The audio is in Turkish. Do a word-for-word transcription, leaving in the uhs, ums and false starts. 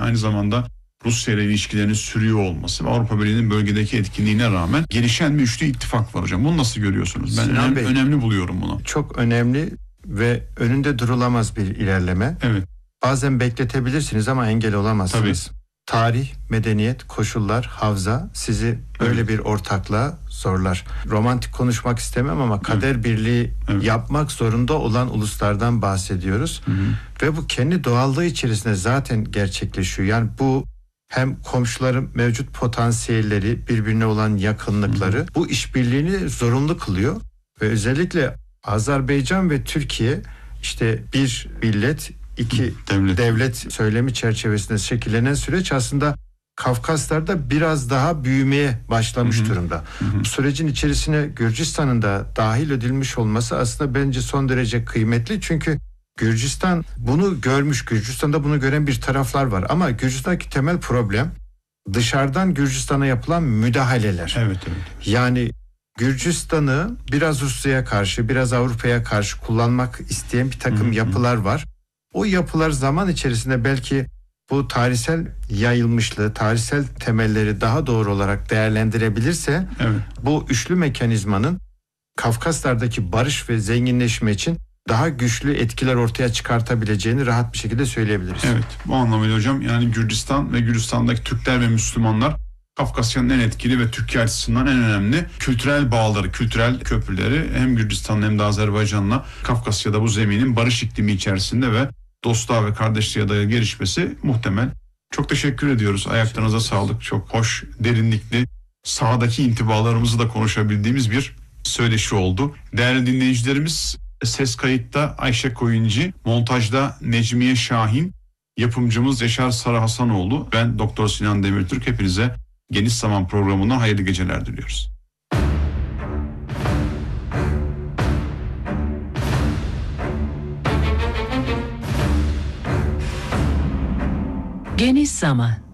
aynı zamanda Rusya ile ilişkilerinin sürüyor olması ve Avrupa Birliği'nin bölgedeki etkinliğine rağmen gelişen bir üçlü ittifak var hocam. Bunu nasıl görüyorsunuz? Ben Sinan önemli, Bey, önemli buluyorum bunu. Çok önemli ve önünde durulamaz bir ilerleme. Evet. Bazen bekletebilirsiniz ama engel olamazsınız. Tabii. Tarih, medeniyet, koşullar, havza sizi böyle evet. bir ortaklığa zorlar. Romantik konuşmak istemem ama kader evet. birliği evet. yapmak zorunda olan uluslardan bahsediyoruz. Hı hı. Ve bu kendi doğallığı içerisinde zaten gerçekleşiyor. Yani bu hem komşuların mevcut potansiyelleri, birbirine olan yakınlıkları, hı hı. bu işbirliğini zorunlu kılıyor. Ve özellikle Azerbaycan ve Türkiye işte bir millet, iki devlet. devlet söylemi çerçevesinde şekillenen süreç aslında Kafkaslar'da biraz daha büyümeye başlamış hı hı. durumda. Hı hı. Bu sürecin içerisine Gürcistan'ın da dahil edilmiş olması aslında bence son derece kıymetli. Çünkü Gürcistan bunu görmüş, Gürcistan'da bunu gören bir taraflar var. Ama Gürcistan'daki temel problem dışarıdan Gürcistan'a yapılan müdahaleler. Evet, evet. Yani Gürcistan'ı biraz Rusya'ya karşı, biraz Avrupa'ya karşı kullanmak isteyen bir takım hı hı. yapılar var. O yapılar zaman içerisinde belki bu tarihsel yayılmışlığı, tarihsel temelleri daha doğru olarak değerlendirebilirse evet. bu üçlü mekanizmanın Kafkaslar'daki barış ve zenginleşme için daha güçlü etkiler ortaya çıkartabileceğini rahat bir şekilde söyleyebiliriz. Evet, bu anlamıyla hocam yani Gürcistan ve Gürcistan'daki Türkler ve Müslümanlar Kafkasya'nın en etkili ve Türkiye açısından en önemli kültürel bağları, kültürel köprüleri hem Gürcistan'la hem de Azerbaycan'la Kafkasya'da bu zeminin barış iklimi içerisinde ve dostluğa ve kardeşliğe dayalı gelişmesi muhtemel. Çok teşekkür ediyoruz. Ayaklarınıza sağlık. Çok hoş, derinlikli, sahadaki intibalarımızı da konuşabildiğimiz bir söyleşi oldu. Değerli dinleyicilerimiz, ses kayıtta Ayşe Koyuncu, montajda Necmiye Şahin, yapımcımız Yaşar Sarı Hasanoğlu, ben Doktor Sinan Demirtürk. Hepinize Geniş Zaman programından hayırlı geceler diliyoruz. Geniş Zaman.